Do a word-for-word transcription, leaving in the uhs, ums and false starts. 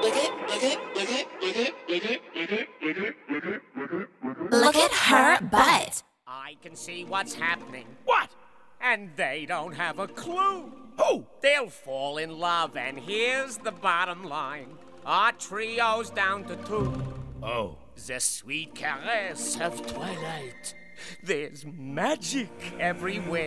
Look at her butt. I can see what's happening. What? And they don't have a clue. Who? They'll fall in love, and here's the bottom line. Our trio's down to two. Oh. The sweet caress of twilight. There's magic everywhere.